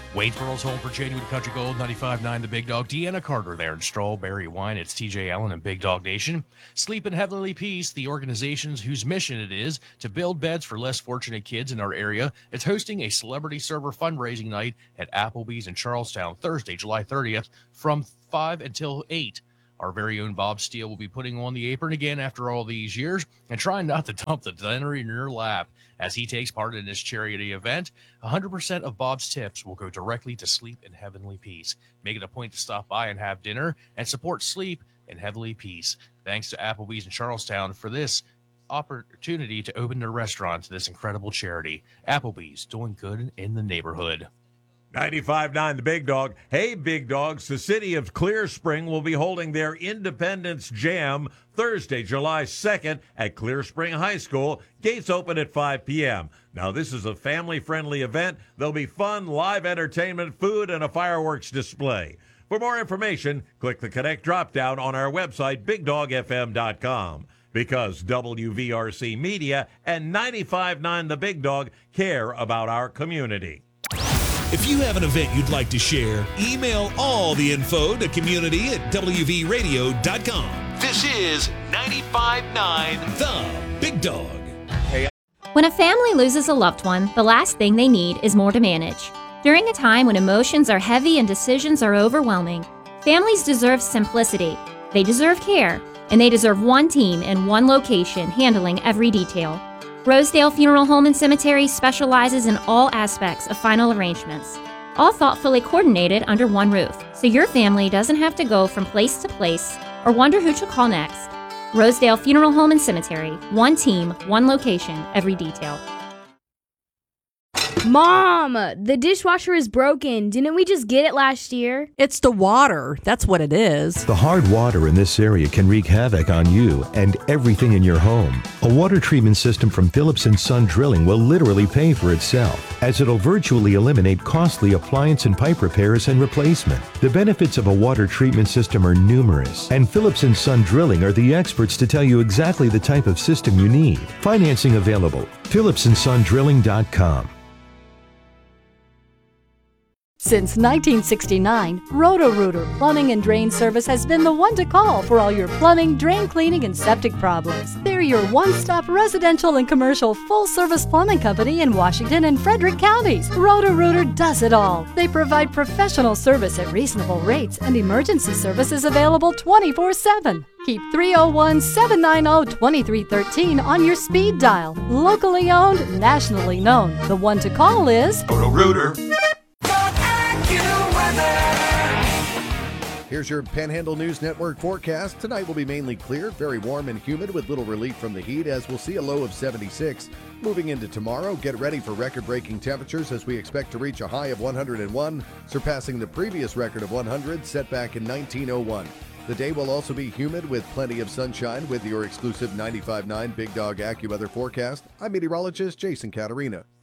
Waynesboro's home for Genuine Country Gold, 95.9 The Big Dog. Deanna Carter there in Strawberry Wine. It's TJ Allen and Big Dog Nation. Sleep in Heavenly Peace, the organizations whose mission it is to build beds for less fortunate kids in our area. It's hosting a celebrity server fundraising night at Applebee's in Charlestown, Thursday, July 30th from 5 until 8. Our very own Bob Steele will be putting on the apron again after all these years and trying not to dump the dinner in your lap as he takes part in this charity event. 100% of Bob's tips will go directly to Sleep in Heavenly Peace. Make it a point to stop by and have dinner and support Sleep in Heavenly Peace. Thanks to Applebee's in Charlestown for this opportunity to open their restaurant to this incredible charity. Applebee's, doing good in the neighborhood. 95.9 The Big Dog. Hey, Big Dogs, the city of Clear Spring will be holding their Independence Jam Thursday, July 2nd at Clear Spring High School. Gates open at 5 p.m. Now, this is a family-friendly event. There'll be fun, live entertainment, food, and a fireworks display. For more information, click the Connect drop-down on our website, BigDogFM.com. Because WVRC Media and 95.9 The Big Dog care about our community. If you have an event you'd like to share, email all the info to community@wvradio.com. This is 95.9 The Big Dog. When a family loses a loved one, the last thing they need is more to manage. During a time when emotions are heavy and decisions are overwhelming, families deserve simplicity, they deserve care, and they deserve one team in one location handling every detail. Rosedale Funeral Home and Cemetery specializes in all aspects of final arrangements, all thoughtfully coordinated under one roof, so your family doesn't have to go from place to place or wonder who to call next. Rosedale Funeral Home and Cemetery, one team, one location, every detail. Mom, the dishwasher is broken. Didn't we just get it last year? It's the water. That's what it is. The hard water in this area can wreak havoc on you and everything in your home. A water treatment system from Phillips & Son Drilling will literally pay for itself, as it'll virtually eliminate costly appliance and pipe repairs and replacement. The benefits of a water treatment system are numerous, and Phillips & Son Drilling are the experts to tell you exactly the type of system you need. Financing available. PhillipsandSonDrilling.com. Since 1969, Roto-Rooter Plumbing and Drain Service has been the one to call for all your plumbing, drain cleaning, and septic problems. They're your one-stop residential and commercial full-service plumbing company in Washington and Frederick counties. Roto-Rooter does it all. They provide professional service at reasonable rates and emergency services available 24/7. Keep 301-790-2313 on your speed dial. Locally owned, nationally known. The one to call is Roto-Rooter. Here's your Panhandle News Network forecast. Tonight will be mainly clear, very warm and humid with little relief from the heat as we'll see a low of 76. Moving into tomorrow, get ready for record-breaking temperatures as we expect to reach a high of 101, surpassing the previous record of 100 set back in 1901. The day will also be humid with plenty of sunshine with your exclusive 95.9 Big Dog AccuWeather forecast. I'm meteorologist Jason Caterina.